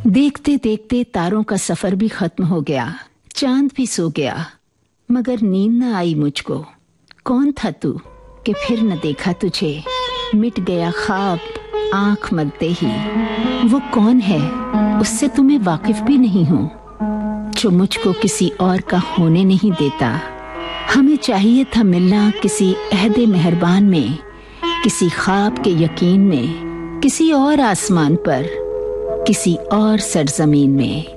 देखते देखते तारों का सफर भी खत्म हो गया, चांद भी सो गया, मगर नींद न आई मुझको। कौन था तू कि फिर न देखा तुझे, मिट गया ख्वाब आंख मलते ही। वो कौन है उससे तुम्हें वाकिफ भी नहीं हूँ, जो मुझको किसी और का होने नहीं देता। हमें चाहिए था मिलना किसी अहदे मेहरबान में, किसी ख्वाब के यकीन में, किसी और आसमान पर, किसी और सरजमीन में।